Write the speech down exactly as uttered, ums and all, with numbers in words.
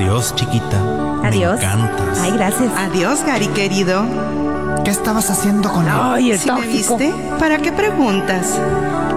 Adiós, chiquita. Adiós. Me encantas. Ay, gracias. Adiós, Gary, querido. ¿Qué estabas haciendo con él? Ay, el ¿Sí me tóxico. viste? ¿Para qué preguntas?